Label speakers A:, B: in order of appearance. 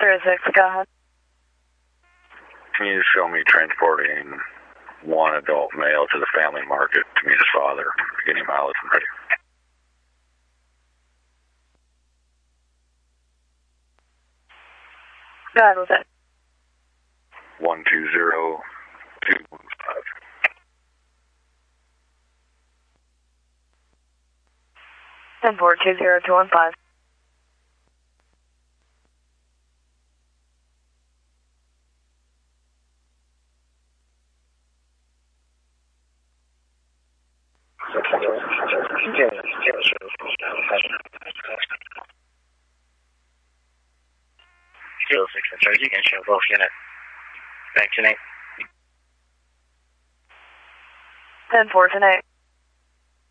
A: 06, go ahead.
B: Can you show me transporting one adult male to the family market to meet his father, getting mileage and ready?
A: Go ahead with it.
B: 120215.
A: 10-4, 20215.
C: You can show both units. Back tonight.
A: 10-4 tonight.